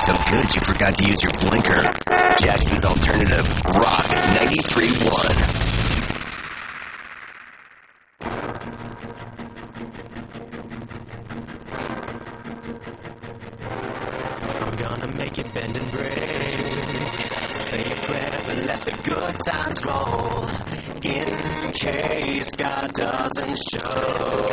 so good you forgot to use your blinker. Jackson's Alternative, Rock 93.1. I'm gonna make it bend and break. Say a prayer, but let the good times roll. In case God doesn't show.